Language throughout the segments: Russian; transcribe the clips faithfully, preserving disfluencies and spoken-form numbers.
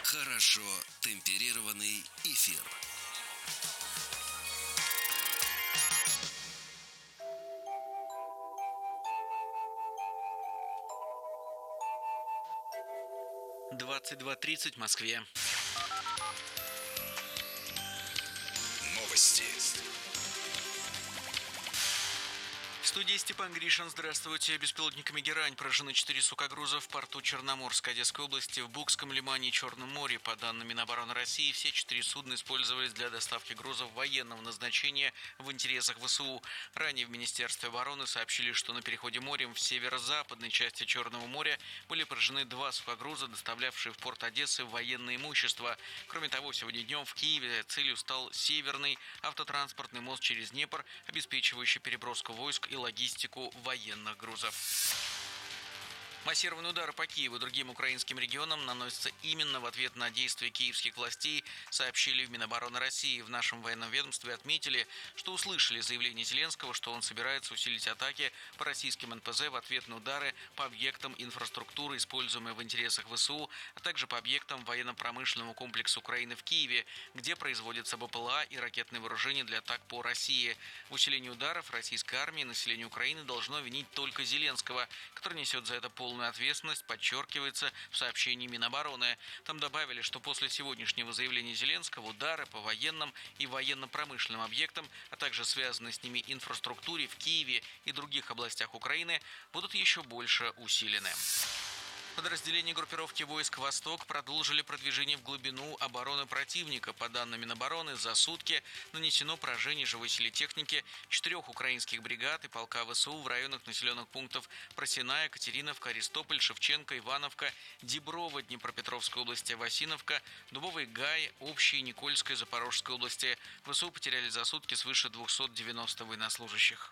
Хорошо темперированный эфир. двадцать два тридцать в Москве. Новости. В студии Степан Гришин. Здравствуйте. Беспилотниками «Герань» поражены четыре сукогруза в порту Черноморской Одесской области, в Букском лимане и Черном море. По данным Минобороны России, все четыре судна использовались для доставки грузов военного назначения в интересах ВСУ. Ранее в Министерстве обороны сообщили, что на переходе морем в северо-западной части Черного моря были поражены два сухогруза, доставлявшие в порт Одессы военное имущество. Кроме того, сегодня днем в Киеве целью стал Северный автотранспортный мост через Днепр, обеспечивающий переброску войск и логистику военных грузов. Массированные удары по Киеву и другим украинским регионам наносятся именно в ответ на действия киевских властей, сообщили в Минобороны России. В нашем военном ведомстве отметили, что услышали заявление Зеленского, что он собирается усилить атаки по российским эн пэ зэ в ответ на удары по объектам инфраструктуры, используемые в интересах ВСУ, а также по объектам военно-промышленного комплекса Украины в Киеве, где производятся бэ пэ эл а и ракетные вооружения для атак по России. В усилении ударов российской армии население Украины должно винить только Зеленского, который несет за это полную ответственность, подчеркивается в сообщении Минобороны. Там добавили, что после сегодняшнего заявления Зеленского удары по военным и военно-промышленным объектам, а также связанной с ними инфраструктуре в Киеве и других областях Украины будут еще больше усилены. Подразделения группировки войск «Восток» продолжили продвижение в глубину обороны противника. По данным Минобороны, за сутки нанесено поражение живой силе техники четырех украинских бригад и полка ВСУ в районах населенных пунктов Просиная, Катериновка, Аристополь, Шевченко, Ивановка, Диброво, Днепропетровской области, Васиновка, Дубовый Гай, Общий, Никольской, Запорожской области. ВСУ потеряли за сутки свыше двухсот девяноста военнослужащих.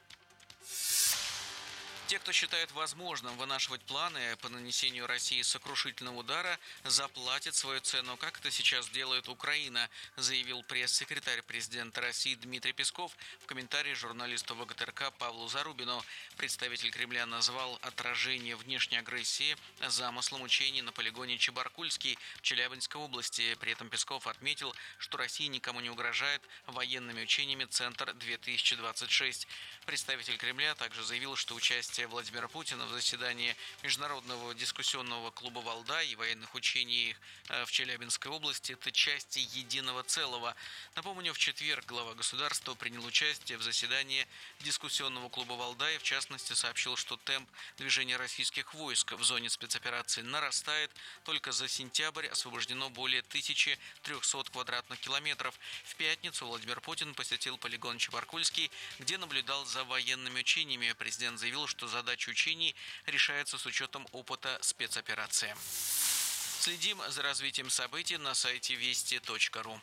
Те, кто считает возможным вынашивать планы по нанесению России сокрушительного удара, заплатят свою цену, как это сейчас делает Украина, заявил пресс-секретарь президента России Дмитрий Песков в комментарии журналисту вэ гэ тэ эр ка Павлу Зарубину. Представитель Кремля назвал отражение внешней агрессии замыслом учений на полигоне Чебаркульский в Челябинской области. При этом Песков отметил, что России никому не угрожает военными учениями «Центр-две тысячи двадцать шесть». Представитель Кремля также заявил, что участие Владимира Путина в заседании Международного дискуссионного клуба «Валдай» и военных учений в Челябинской области – это части единого целого. Напомню, в четверг глава государства принял участие в заседании дискуссионного клуба «Валдай». В частности, сообщил, что темп движения российских войск в зоне спецоперации нарастает. Только за сентябрь освобождено более тысячи трехсот квадратных километров. В пятницу Владимир Путин посетил полигон Чебаркульский, где наблюдал за военными учениями. Президент заявил, что задача учений решается с учетом опыта спецоперации. Следим за развитием событий на сайте вести точка ру.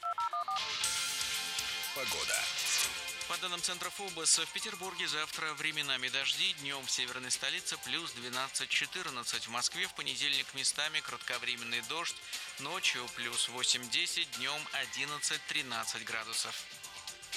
Погода. По данным Центра ФОБОС, в Петербурге завтра временами дожди, днем в северной столице плюс двенадцать-четырнадцать, в Москве в понедельник местами кратковременный дождь, ночью плюс восемь-десять, днем одиннадцать-тринадцать градусов.